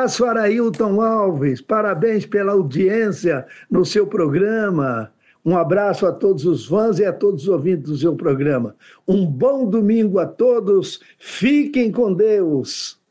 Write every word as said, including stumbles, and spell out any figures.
abraço, Arailton Alves. Parabéns pela audiência no seu programa. Um abraço a todos os fãs e a todos os ouvintes do seu programa. Um bom domingo a todos. Fiquem com Deus.